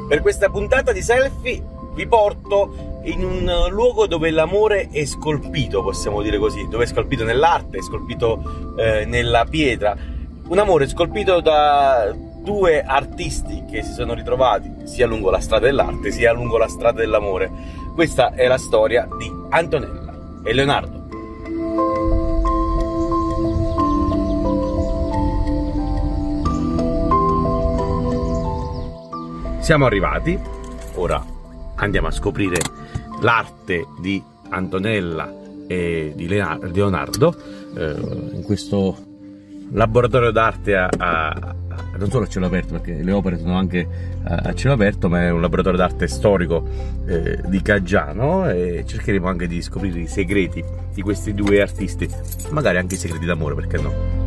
Per questa puntata di selfie vi porto in un luogo dove l'amore è scolpito, possiamo dire così, dove è scolpito nell'arte, è scolpito nella pietra. Un amore scolpito da due artisti che si sono ritrovati sia lungo la strada dell'arte sia lungo la strada dell'amore. Questa è la storia di Antonella e Leonardo. Siamo arrivati, ora andiamo a scoprire l'arte di Antonella e di Leonardo in questo laboratorio d'arte non solo a cielo aperto, perché le opere sono anche a cielo aperto, ma è un laboratorio d'arte storico di Caggiano, e cercheremo anche di scoprire i segreti di questi due artisti, magari anche i segreti d'amore, perché no?